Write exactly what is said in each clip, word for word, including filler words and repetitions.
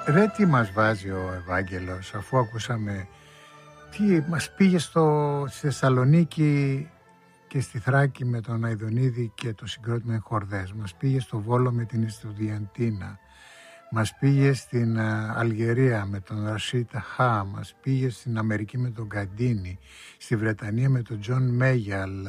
Ρε τι μας βάζει ο Ευάγγελος, αφού ακούσαμε τι μας πήγε στο, στη Θεσσαλονίκη και στη Θράκη με τον Αηδονίδη και το συγκρότημα Χορδές, μας πήγε στο Βόλο με την Ιστουδιαντίνα, μας πήγε στην Αλγερία με τον Ρασίτ Χά, μας πήγε στην Αμερική με τον Καντίνι, στη Βρετανία με τον Τζον Μέγιαλ,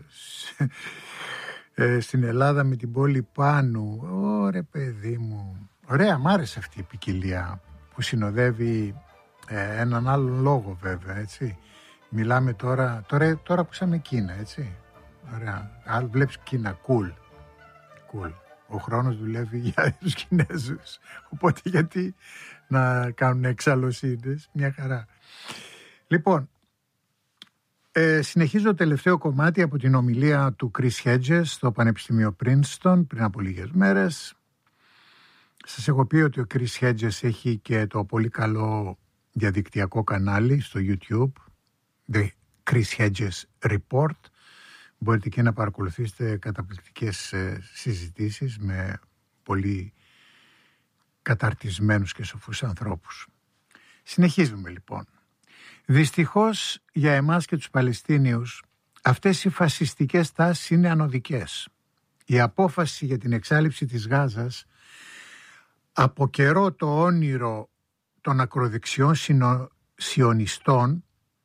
στην Ελλάδα με την Πόλη Πάνου. Ωρε παιδί μου, ωραία, μ' άρεσε αυτή η ποικιλία που συνοδεύει ε, έναν άλλον λόγο βέβαια, έτσι. Μιλάμε τώρα, τώρα, τώρα ακούσαμε Κίνα, έτσι. Ωραία, άλλο βλέπεις Κίνα, cool, cool. Ο χρόνος δουλεύει για τους Κινέζους, οπότε γιατί να κάνουν εξαλλοσύνες, μια χαρά. Λοιπόν, ε, συνεχίζω το τελευταίο κομμάτι από την ομιλία του Chris Hedges στο Πανεπιστήμιο Princeton πριν από λίγες μέρες. Σας έχω πει ότι ο Chris Hedges έχει και το πολύ καλό διαδικτυακό κανάλι στο YouTube, The Chris Hedges Report. Μπορείτε και να παρακολουθήσετε καταπληκτικές συζητήσεις με πολύ καταρτισμένους και σοφούς ανθρώπους. Συνεχίζουμε λοιπόν. Δυστυχώς για εμάς και τους Παλαιστίνιους αυτές οι φασιστικές τάσεις είναι ανωδικές. Η απόφαση για την εξάλειψη της Γάζας από καιρό το όνειρο των ακροδεξιών σιωνιστών,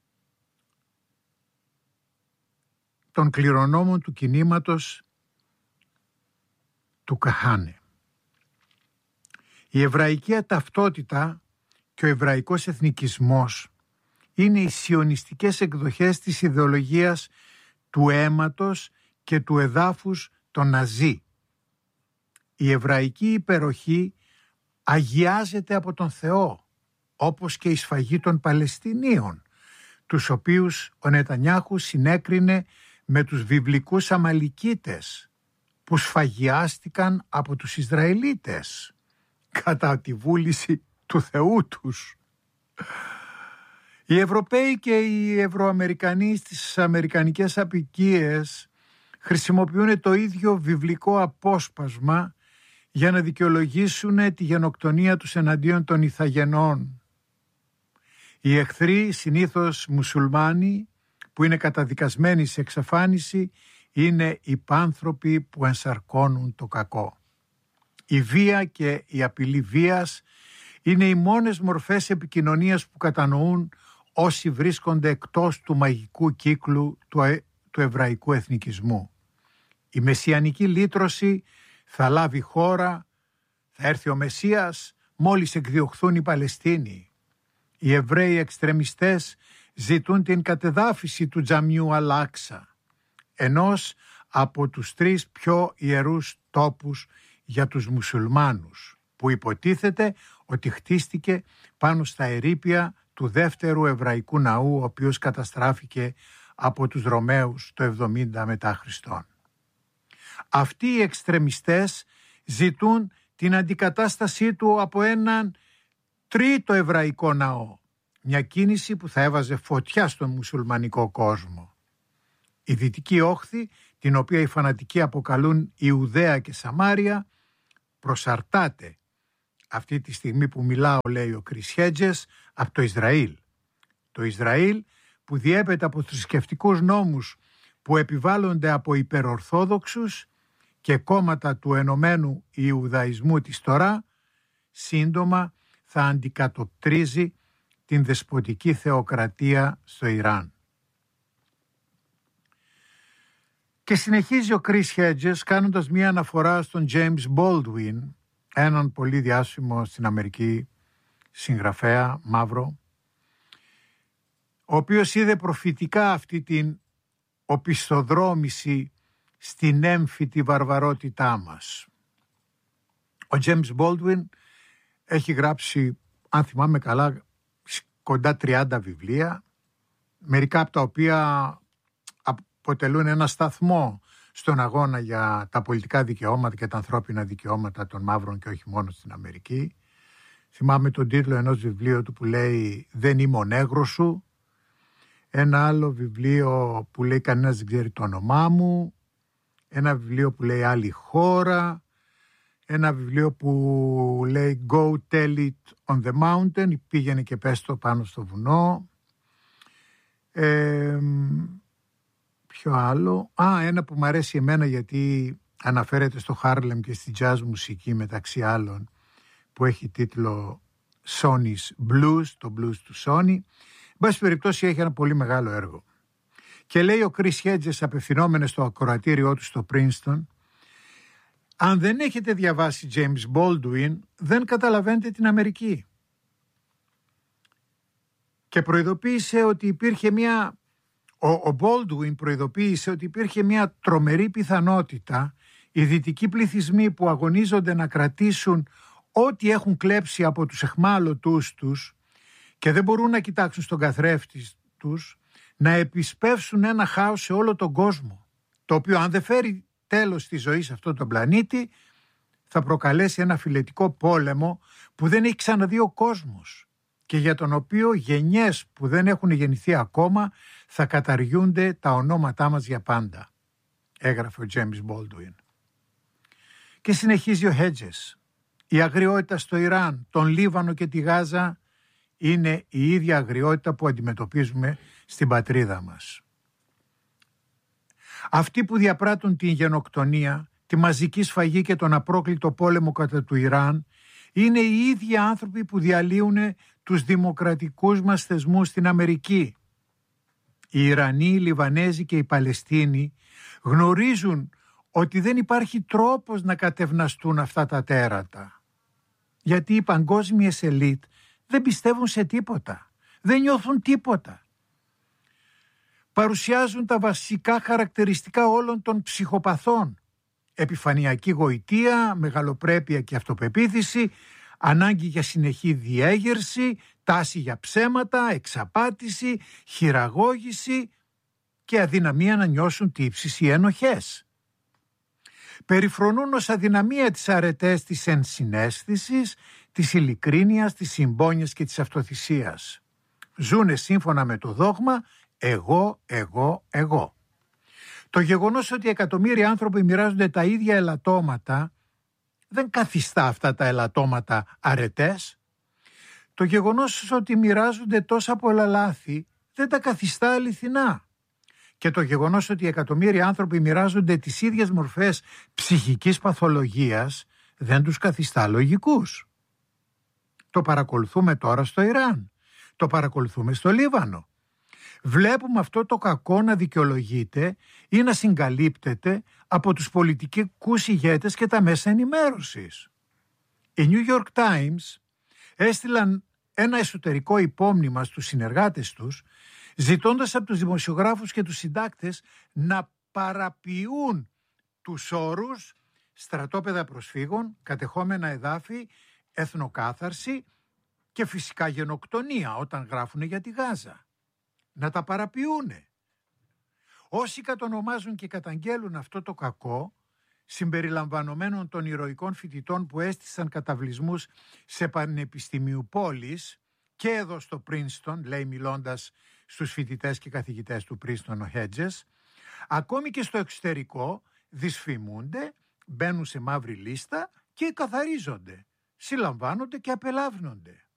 των κληρονόμων του κινήματος του Καχάνε. Η εβραϊκή ταυτότητα και ο εβραϊκός εθνικισμός είναι οι σιωνιστικές εκδοχές της ιδεολογίας του αίματος και του εδάφους των Ναζί. Η εβραϊκή υπεροχή αγιάζεται από τον Θεό, όπως και η σφαγή των Παλαιστινίων, τους οποίους ο Νετανιάχου συνέκρινε με τους βιβλικούς Αμαλικίτες που σφαγιάστηκαν από τους Ισραηλίτες κατά τη βούληση του Θεού τους. Οι Ευρωπαίοι και οι Ευρωαμερικανοί στις αμερικανικές αποικίες χρησιμοποιούν το ίδιο βιβλικό απόσπασμα για να δικαιολογήσουν τη γενοκτονία τους εναντίον των Ιθαγενών. Οι εχθροί, συνήθως μουσουλμάνοι, που είναι καταδικασμένοι σε εξαφάνιση, είναι οι πάνθρωποι που ενσαρκώνουν το κακό. Η βία και η απειλή βίας είναι οι μόνες μορφές επικοινωνίας που κατανοούν όσοι βρίσκονται εκτός του μαγικού κύκλου του, ε, του εβραϊκού εθνικισμού. Η μεσιανική λύτρωση θα λάβει χώρα, θα έρθει ο Μεσσίας μόλις εκδιωχθούν οι Παλαιστίνοι. Οι Εβραίοι εξτρεμιστές ζητούν την κατεδάφιση του Τζαμιού Αλ-Άξα, ενός από τους τρεις πιο ιερούς τόπους για τους μουσουλμάνους, που υποτίθεται ότι χτίστηκε πάνω στα ερείπια του δεύτερου εβραϊκού ναού, ο οποίος καταστράφηκε από τους Ρωμαίους το εβδομήντα μετά Χριστόν. Αυτοί οι εξτρεμιστές ζητούν την αντικατάστασή του από έναν τρίτο εβραϊκό ναό, μια κίνηση που θα έβαζε φωτιά στον μουσουλμανικό κόσμο. Η Δυτική Όχθη, την οποία οι φανατικοί αποκαλούν Ιουδαία και Σαμάρια, προσαρτάται αυτή τη στιγμή που μιλάω, λέει ο Chris Hedges, από το Ισραήλ. Το Ισραήλ που διέπεται από θρησκευτικούς νόμους που επιβάλλονται από υπερορθόδοξους και κόμματα του Ενωμένου Ιουδαϊσμού της Τωρά, σύντομα θα αντικατοπτρίζει την δεσποτική θεοκρατία στο Ιράν. Και συνεχίζει ο Chris Hedges κάνοντας μία αναφορά στον James Baldwin, έναν πολύ διάσημο στην Αμερική συγγραφέα μαύρο, ο οποίος είδε προφητικά αυτή την οπισθοδρόμηση στην έμφυτη βαρβαρότητά μας. Ο James Baldwin έχει γράψει, αν θυμάμαι καλά, κοντά τριάντα βιβλία, μερικά από τα οποία αποτελούν ένα σταθμό στον αγώνα για τα πολιτικά δικαιώματα και τα ανθρώπινα δικαιώματα των μαύρων και όχι μόνο στην Αμερική. Θυμάμαι τον τίτλο ενός βιβλίου του που λέει «Δεν είμαι ο νέγρος σου». Ένα άλλο βιβλίο που λέει «Κανένας δεν ξέρει το όνομά μου». Ένα βιβλίο που λέει «Άλλη χώρα». ένα βιβλίο που λέει «Go tell it on the mountain», πήγαινε και πες το πάνω στο βουνό. Ε, ποιο άλλο? Α, ένα που μου αρέσει εμένα γιατί αναφέρεται στο Χάρλεμ και στη jazz μουσική μεταξύ άλλων, που έχει τίτλο Sonny's Blues, το blues του Sony. Εν πάση περιπτώσει έχει ένα πολύ μεγάλο έργο. Και λέει ο Chris Hedges, απευθυνόμενος στο ακροατήριό του στο Princeton, αν δεν έχετε διαβάσει James Baldwin, δεν καταλαβαίνετε την Αμερική. Και προειδοποίησε ότι υπήρχε μια... Ο, ο Baldwin προειδοποίησε ότι υπήρχε μια τρομερή πιθανότητα οι δυτικοί πληθυσμοί που αγωνίζονται να κρατήσουν ό,τι έχουν κλέψει από τους εχμάλωτούς τους και δεν μπορούν να κοιτάξουν στον καθρέφτη τους, να επισπεύσουν ένα χάος σε όλο τον κόσμο, το οποίο αν δεν φέρει τέλος στη ζωή σε αυτόν τον πλανήτη θα προκαλέσει ένα φυλετικό πόλεμο που δεν έχει ξαναδεί ο κόσμος και για τον οποίο γενιές που δεν έχουν γεννηθεί ακόμα θα καταργούνται τα ονόματά μας για πάντα, έγραφε ο James Baldwin. Και συνεχίζει ο Hedges. Η αγριότητα στο Ιράν, τον Λίβανο και τη Γάζα είναι η ίδια αγριότητα που αντιμετωπίζουμε στην πατρίδα μας. Αυτοί που διαπράττουν την γενοκτονία, τη μαζική σφαγή και τον απρόκλητο πόλεμο κατά του Ιράν είναι οι ίδιοι άνθρωποι που διαλύουν τους δημοκρατικούς μας θεσμούς στην Αμερική. Οι Ιρανοί, οι Λιβανέζοι και οι Παλαιστίνοι γνωρίζουν ότι δεν υπάρχει τρόπος να κατευναστούν αυτά τα τέρατα. Γιατί οι παγκόσμιες ελίτ δεν πιστεύουν σε τίποτα, δεν νιώθουν τίποτα. Παρουσιάζουν τα βασικά χαρακτηριστικά όλων των ψυχοπαθών. Επιφανειακή γοητεία, μεγαλοπρέπεια και αυτοπεποίθηση, ανάγκη για συνεχή διέγερση, τάση για ψέματα, εξαπάτηση, χειραγώγηση και αδυναμία να νιώσουν τύψεις ή ενοχές. Περιφρονούν ως αδυναμία τις αρετές της ενσυναίσθησης, της ειλικρίνειας, της συμπόνιας και της αυτοθυσίας. Ζούνε σύμφωνα με το δόγμα εγώ, εγώ, εγώ. Το γεγονός ότι εκατομμύρια άνθρωποι μοιράζονται τα ίδια ελαττώματα δεν καθιστά αυτά τα ελαττώματα αρετές. Το γεγονός ότι μοιράζονται τόσα πολλά λάθη δεν τα καθιστά αληθινά. Και το γεγονός ότι εκατομμύρια άνθρωποι μοιράζονται τις ίδιες μορφές ψυχικής παθολογίας δεν τους καθιστά λογικούς. Το παρακολουθούμε τώρα στο Ιράν. Το παρακολουθούμε στο Λίβανο. Βλέπουμε αυτό το κακό να δικαιολογείται ή να συγκαλύπτεται από τους πολιτικούς ηγέτες και τα μέσα ενημέρωσης. Οι New York Times έστειλαν ένα εσωτερικό υπόμνημα στους συνεργάτες τους, ζητώντας από τους δημοσιογράφους και τους συντάκτες να παραποιούν τους όρους στρατόπεδα προσφύγων, κατεχόμενα εδάφη, εθνοκάθαρση και φυσικά γενοκτονία όταν γράφουν για τη Γάζα. Να τα παραποιούνε. Όσοι κατονομάζουν και καταγγέλουν αυτό το κακό, συμπεριλαμβανομένων των ηρωικών φοιτητών που έστησαν καταβλισμούς σε πανεπιστημίου πόλης και εδώ στο Princeton, λέει μιλώντας στους φοιτητές και καθηγητές του Princeton ο Hedges, ακόμη και στο εξωτερικό δυσφημούνται, μπαίνουν σε μαύρη λίστα και καθαρίζονται, συλλαμβάνονται και απελάβνονται.